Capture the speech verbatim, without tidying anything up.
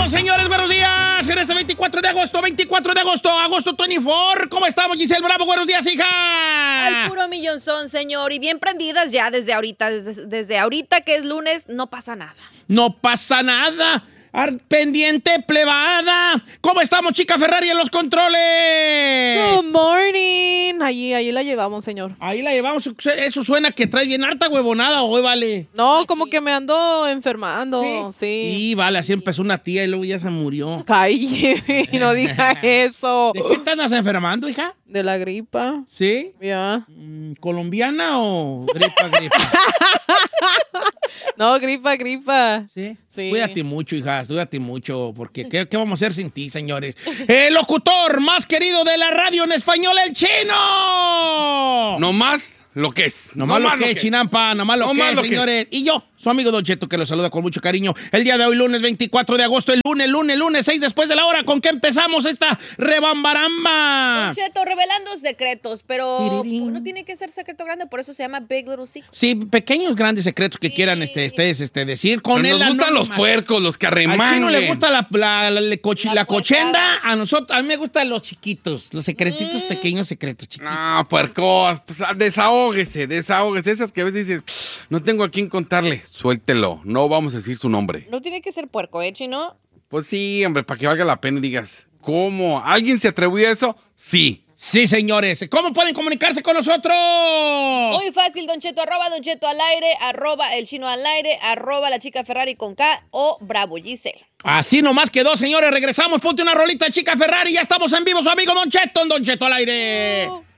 estamos, señores? Buenos días. En este veinticuatro de agosto, veinticuatro de agosto, agosto veinticuatro. ¿Cómo estamos, Giselle Bravo? Buenos días, hija. Al puro millonzón, señor. Y bien prendidas ya desde ahorita. Desde, desde ahorita que es lunes, no pasa nada. No pasa nada. Ar pendiente, plebada. ¿Cómo estamos, chica Ferrari, en los controles? Good morning. Allí, allí la llevamos, señor. Ahí la llevamos. Eso suena que trae bien harta huevonada, hoy vale. No, Ay, como sí. que me ando enfermando. Sí. Y vale, así empezó una tía y luego ya se murió. Ay, no diga eso. ¿De qué te andas enfermando, hija? De la gripa. ¿Sí? Ya. Mm, ¿Colombiana o gripa, gripa? No, gripa, gripa. ¿Sí? Sí. Cuídate mucho, hija, cuídate mucho, porque ¿qué, qué vamos a hacer sin ti, señores? El locutor más querido de la radio en español, el Chino. No más lo que es. Nomás lo que es, Chinampa, nomás lo No que más es, lo que señores. Y yo, su amigo Don Cheto, que los saluda con mucho cariño. El día de hoy, lunes veinticuatro de agosto, el lunes, lunes, lunes, seis después de la hora. ¿Con qué empezamos esta rebambaramba? Don Cheto, revelando secretos, pero Tirirín. no tiene que ser secreto grande, por eso se llama Big Little Secret. Sí, pequeños, grandes secretos que Sí. quieran este, ustedes este, decir. Con Pero él nos gustan los puercos, los que Al arremangan. Chino le gusta la, la, la, la cochi- La la cochenda, puercada. a nosotros, a mí me gustan los chiquitos, los secretitos, pequeños secretos chiquitos. No, puercos, pues ah, desahógese, desahógese. Esas que a veces dices, no tengo a quién contarle. Suéltelo, no vamos a decir su nombre. No tiene que ser puerco, ¿eh, Chino? Pues sí, hombre, para que valga la pena y digas, ¿cómo? ¿Alguien se atrevió a eso? Sí. Sí, señores. ¿Cómo pueden comunicarse con nosotros? Muy fácil, Don Cheto, arroba Don Cheto al aire, arroba el Chino al aire, arroba la chica Ferrari con K o Bravo Giselle. Así nomás quedó, señores. Regresamos. Ponte una rolita, chica Ferrari. Ya estamos en vivo, su amigo Don Cheto, en Don Cheto al aire.